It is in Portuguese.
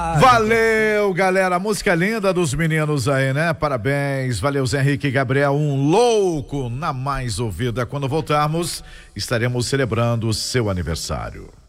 Valeu, galera, música linda dos meninos aí, né? Parabéns, valeu Zé Henrique e Gabriel, um louco na mais ouvida. Quando voltarmos, estaremos celebrando o seu aniversário.